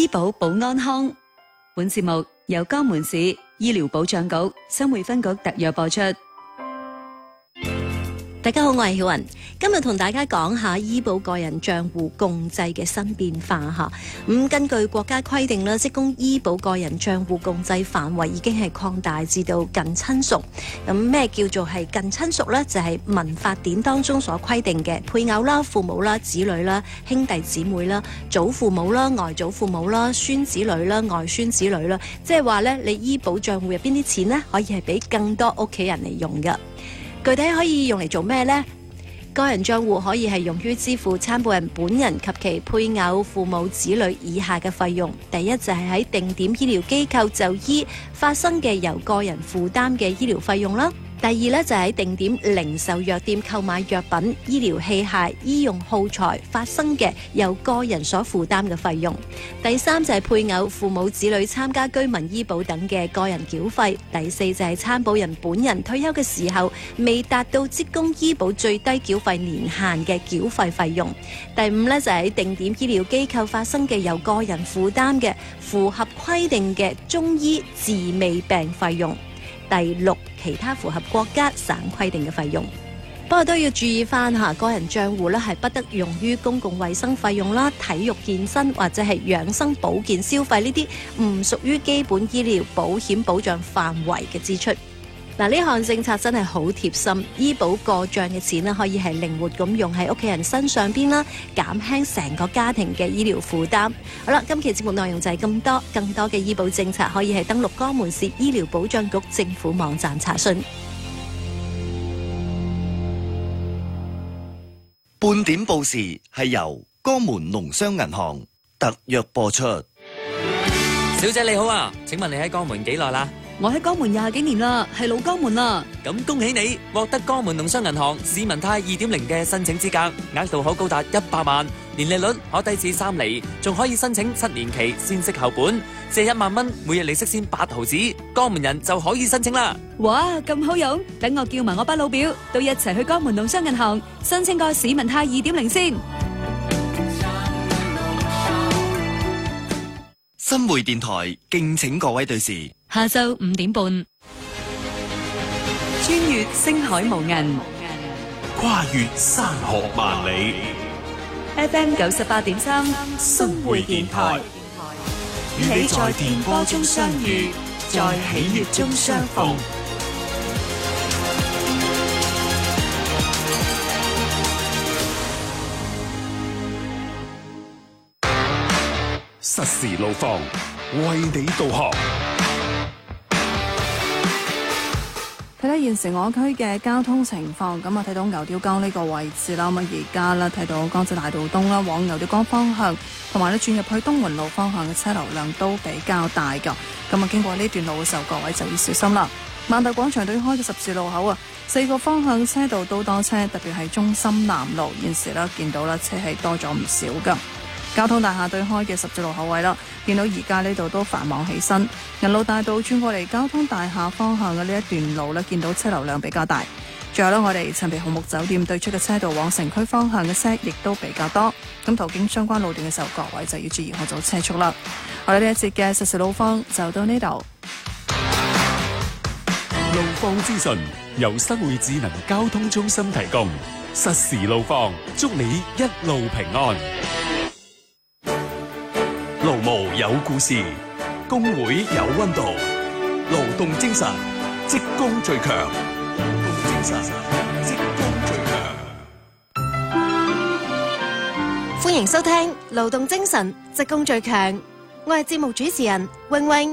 醫保保安康。本節目由江門市醫療保障局、新會分局特約播出。 大家好，我係曉雲，今日同大家講下醫保個人賬戶共濟嘅新變化吓。根據國家規定啦，職工醫保個人賬戶共濟範圍已經係擴大至到近親屬。咩叫做係近親屬呢？就係民法典當中所規定嘅配偶啦、父母啦、子女啦、兄弟姊妹啦、祖父母啦、外祖父母啦、孫子女啦、外孫子女啦，即係話呢，你醫保賬戶入邊啲錢呢，可以係俾更多屋企人嚟用㗎。具體可以用嚟做咩呢？個人賬戶可以係用於支付參保人本人及其配偶、父母、子女以下嘅費用。第一就係喺定點醫療機構就醫發生嘅由個人負擔嘅醫療費用啦。第二呢，就喺定點零售藥店購買藥品、醫療器械、醫用耗材發生嘅由個人所負擔嘅費用。第三就係配偶、父母、子女參加居民醫保等嘅個人繳費。第四就係參保人本人退休嘅時候未達到職工醫保最低繳費年限嘅繳費費用。第五呢，就係喺定點醫療機構發生嘅由個人負擔嘅符合規定嘅中醫治未病費用。第六，其他符合國家省規定嘅費用。不過都要注意翻吓，個人賬戶咧係不得用於公共衛生費用啦、體育健身或者係養生保健消費呢啲唔屬於基本醫療保險保障範圍嘅支出。嗱，呢項政策真係好貼心，醫保過賬嘅錢咧可以係靈活咁用喺屋企人身上邊啦，減輕成個家庭嘅醫療負擔。好啦，今期節目內容就係咁多，更多嘅醫保政策可以係登錄江門市醫療保障局政府網站查詢。 半點報時係由江門農商銀行特約播出。 小姐你好啊，請問你喺江門幾耐啦？ 我喺江門20幾年啦，係老江門啦。 咁恭喜你獲得江門農商銀行市民貸 2.0 嘅申請資格，額度可高達100萬，年利率可低至3厘，仲可以申請7年期先息後本，借1萬蚊，每日利息先8毫子，江門人就可以申請啦。 哇，咁好用！等我叫埋我班老表都一齊去江門農商銀行申請個市民貸 2.0 先。 新會電台敬請各位對視。 下晝5點半，穿越星海無垠， 跨越山河萬里。 FM 98.3，新會電台，與你在電波中相遇，在喜悅中相逢。 實時路況，為你導航。 睇睇現時我區嘅交通情況，咁啊睇到牛吊崗呢個位置啦，咁啊而家咧睇到江浙大道東啦，往牛吊崗方向，同埋咧轉入去東門路方向嘅車流量都比較大㗎，咁啊經過呢段路嘅時候，各位就要小心啦。萬達廣場對開嘅十字路口啊，4個方向車道都多車，特別係中心南路，現時咧見到啦車係多咗唔少㗎。交通大廈對開嘅十字路口位啦，見到而家呢度都繁忙起身。銀路大道轉過嚟交通大廈方向嘅呢一段路呢，見到車流量比較大。最後呢，我哋陳皮紅木酒店對出嘅車道往城區方向嘅車亦都比較多。咁途經相關路段嘅時候，各位就要注意開早車速啦。我哋呢一節嘅實時路況就到呢度。 路況資訊由新會智能交通中心提供，實時路況，祝你一路平安。勞務有故事，工會有溫度，勞動精神，職工最強。勞動精神，職工最強。 歡迎收聽《勞動精神，職工最強》，我係節目主持人永永。